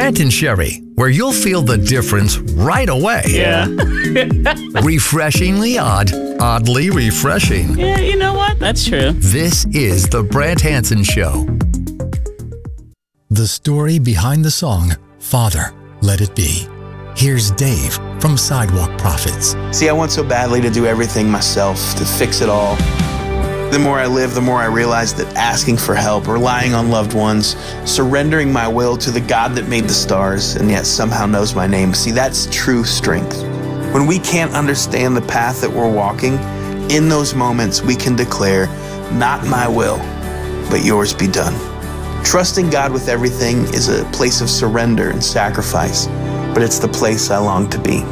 Brant and Sherry, where you'll feel the difference right away. Yeah. Refreshingly odd, oddly refreshing. Yeah, you know what? That's true. This is The Brant Hansen Show. The story behind the song, Father, Let It Be. Here's Dave from Sidewalk Prophets. See, I want so badly to do everything myself, to fix it all. The more I live, the more I realize that asking for help, relying on loved ones, surrendering my will to the God that made the stars and yet somehow knows my name, see, that's true strength. When we can't understand the path that we're walking, in those moments we can declare, not my will, but yours be done. Trusting God with everything is a place of surrender and sacrifice, but it's the place I long to be.